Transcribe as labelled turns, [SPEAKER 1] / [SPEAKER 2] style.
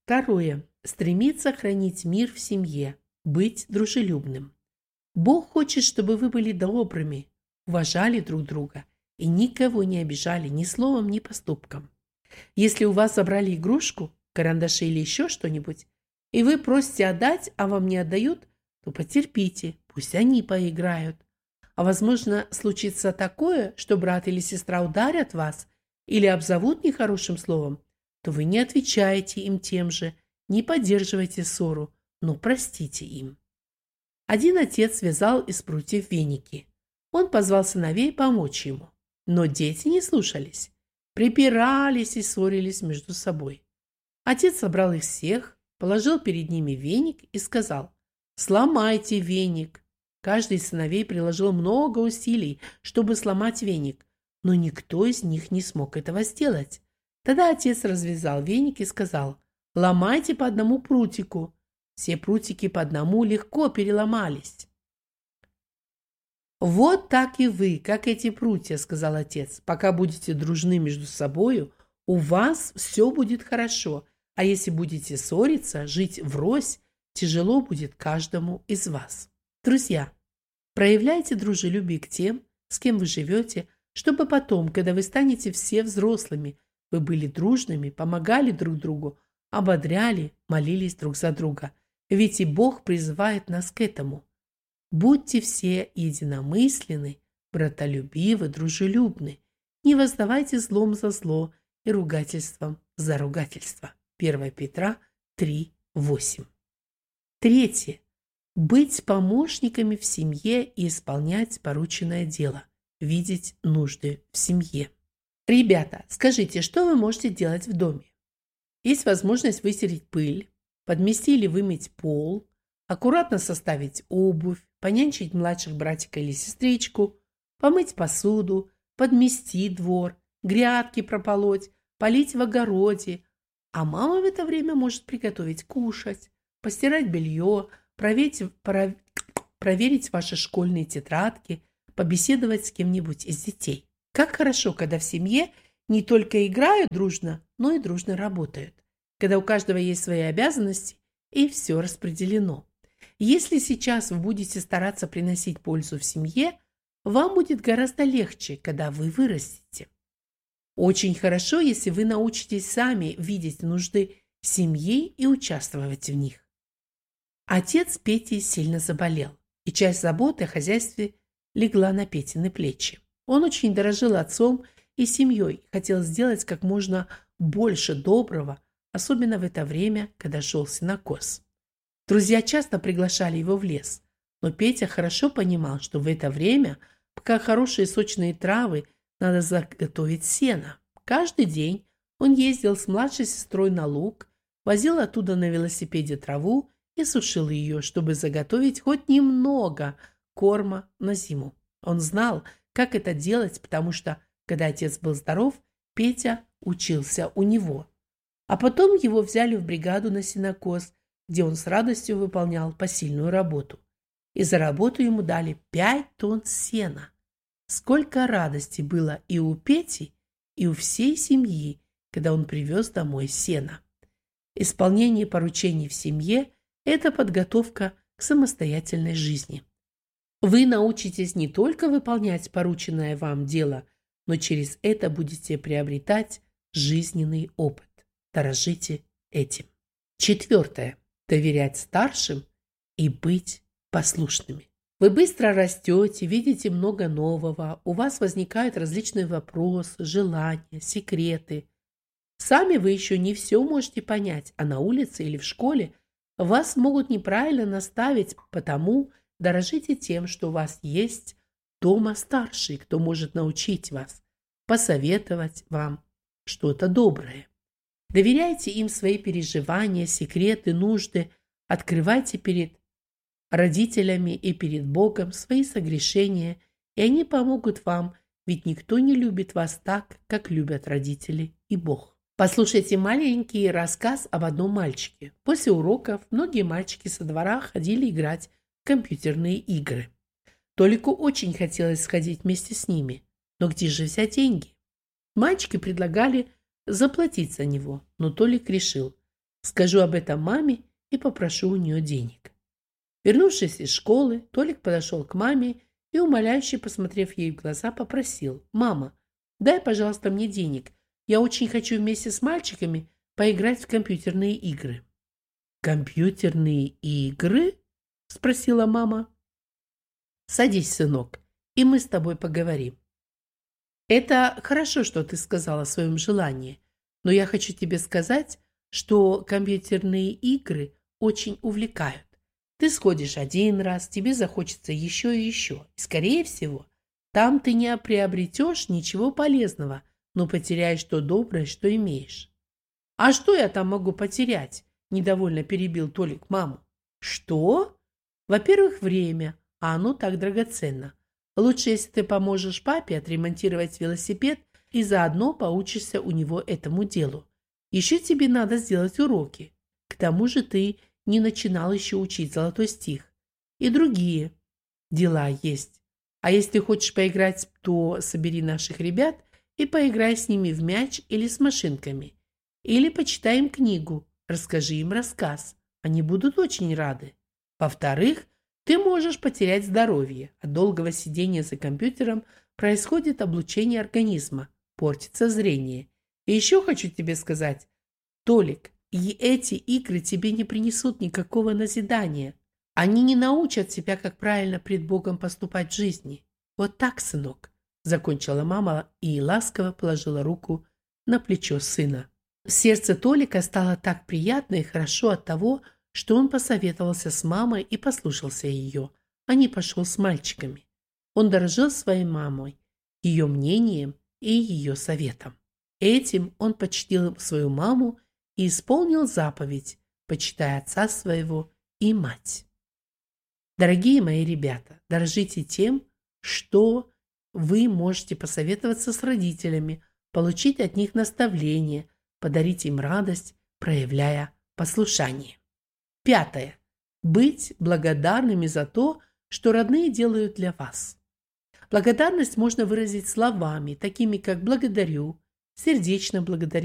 [SPEAKER 1] Второе. Стремиться хранить мир в семье, быть дружелюбным. Бог хочет, чтобы вы были добрыми, уважали друг друга и никого не обижали ни словом, ни поступком. Если у вас забрали игрушку, карандаши или еще что-нибудь, и вы просите отдать, а вам не отдают, то потерпите, пусть они поиграют. А возможно, случится такое, что брат или сестра ударят вас или обзовут нехорошим словом, то вы не отвечаете им тем же, не поддерживайте ссору, но простите им. Один отец вязал из прутьев веники. Он позвал сыновей помочь ему, но дети не слушались, припирались и ссорились между собой. Отец собрал их всех, положил перед ними веник и сказал: «Сломайте веник». Каждый из сыновей приложил много усилий, чтобы сломать веник, но никто из них не смог этого сделать. Тогда отец развязал веник и сказал: «Ломайте по одному прутику». Все прутики по одному легко переломались. «Вот так и вы, как эти прутья», — сказал отец. «Пока будете дружны между собою, у вас все будет хорошо, а если будете ссориться, жить врозь, тяжело будет каждому из вас». Друзья, проявляйте дружелюбие к тем, с кем вы живете, чтобы потом, когда вы станете все взрослыми, вы были дружными, помогали друг другу, ободряли, молились друг за друга. Ведь и Бог призывает нас к этому. Будьте все единомысленны, братолюбивы, дружелюбны. Не воздавайте злом за зло и ругательством за ругательство. 1 Петра 3:8. Третье. Быть помощниками в семье и исполнять порученное дело. Видеть нужды в семье. Ребята, скажите, что вы можете делать в доме? Есть возможность вытереть пыль, подмести или вымыть пол, аккуратно составить обувь, понянчить младших братика или сестричку, помыть посуду, подмести двор, грядки прополоть, полить в огороде. А мама в это время может приготовить кушать, постирать белье, проверить ваши школьные тетрадки, побеседовать с кем-нибудь из детей. Как хорошо, когда в семье не только играют дружно, но и дружно работают. Когда у каждого есть свои обязанности и все распределено. Если сейчас вы будете стараться приносить пользу в семье, вам будет гораздо легче, когда вы вырастете. Очень хорошо, если вы научитесь сами видеть нужды семьи и участвовать в них. Отец Пети сильно заболел, и часть заботы о хозяйстве легла на Петины плечи. Он очень дорожил отцом и семьей и хотел сделать как можно больше доброго, особенно в это время, когда шел сенокос. Друзья часто приглашали его в лес, но Петя хорошо понимал, что в это время, пока хорошие сочные травы, надо заготовить сено. Каждый день он ездил с младшей сестрой на луг, возил оттуда на велосипеде траву и сушил ее, чтобы заготовить хоть немного корма на зиму. Он знал, как это делать, потому что, когда отец был здоров, Петя учился у него. А потом его взяли в бригаду на сенокос, где он с радостью выполнял посильную работу. И за работу ему дали 5 тонн сена. Сколько радости было и у Пети, и у всей семьи, когда он привез домой сено. Исполнение поручений в семье – это подготовка к самостоятельной жизни. Вы научитесь не только выполнять порученное вам дело, но через это будете приобретать жизненный опыт. Дорожите этим. 4. Доверять старшим и быть послушными. Вы быстро растете, видите много нового, у вас возникают различные вопросы, желания, секреты. Сами вы еще не все можете понять, а на улице или в школе вас могут неправильно наставить, потому дорожите тем, что у вас есть дома старший, кто может научить вас, посоветовать вам что-то доброе. Доверяйте им свои переживания, секреты, нужды, открывайте перед родителями и перед Богом свои согрешения, и они помогут вам, ведь никто не любит вас так, как любят родители и Бог. Послушайте маленький рассказ об одном мальчике. После уроков многие мальчики со двора ходили играть в компьютерные игры. Толику очень хотелось сходить вместе с ними, но где же взять деньги? Мальчики предлагали заплатить за него, но Толик решил: Скажу об этом маме и попрошу у нее денег». Вернувшись из школы, Толик подошел к маме и, умоляюще посмотрев ей в глаза, попросил: «Мама, дай, пожалуйста, мне денег. Я очень хочу вместе с мальчиками поиграть в компьютерные игры». «Компьютерные игры?» – спросила мама. «Садись, сынок, и мы с тобой поговорим. Это хорошо, что ты сказала о своем желании, но я хочу тебе сказать, что компьютерные игры очень увлекают. Ты сходишь один раз, тебе захочется еще и еще. И, скорее всего, там ты не приобретешь ничего полезного, но потеряешь то доброе, что имеешь». «А что я там могу потерять?» – недовольно перебил Толик маму. «Что? Во-первых, время, а оно так драгоценно. Лучше, если ты поможешь папе отремонтировать велосипед и заодно поучишься у него этому делу. Еще тебе надо сделать уроки. К тому же ты не начинал еще учить золотой стих. И другие дела есть. А если ты хочешь поиграть, то собери наших ребят и поиграй с ними в мяч или с машинками. Или почитай им книгу, расскажи им рассказ. Они будут очень рады. Во-вторых, ты можешь потерять здоровье. От долгого сидения за компьютером происходит облучение организма, портится зрение. И еще хочу тебе сказать, Толик, и эти игры тебе не принесут никакого назидания. Они не научат тебя, как правильно пред Богом поступать в жизни. Вот так, сынок, закончила мама и ласково положила руку на плечо сына. Сердце Толика стало так приятно и хорошо от того, что он посоветовался с мамой и послушался ее, а не пошел с мальчиками. Он дорожил своей мамой, ее мнением и ее советом. Этим он почтил свою маму и исполнил заповедь, почитая отца своего и мать. Дорогие мои ребята, дорожите тем, что вы можете посоветоваться с родителями, получить от них наставление, подарить им радость, проявляя послушание. 5. Быть благодарными за то, что родные делают для вас. Благодарность можно выразить словами, такими как «благодарю», «сердечно благодарю»,